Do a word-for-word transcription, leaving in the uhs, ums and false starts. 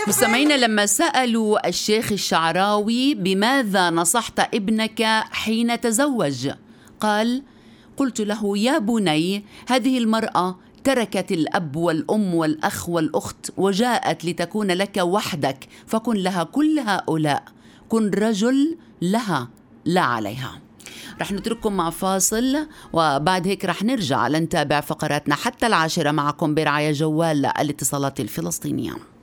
مستمعينا، لما سألوا الشيخ الشعراوي بماذا نصحت ابنك حين تزوج، قال: قلت له: يا بني، هذه المرأة تركت الأب والأم والأخ والأخت وجاءت لتكون لك وحدك، فكن لها كل هؤلاء، كن رجل لها لا عليها. رح نترككم مع فاصل، وبعد هيك رح نرجع لنتابع فقراتنا حتى العاشرة معكم برعاية جوال الاتصالات الفلسطينية.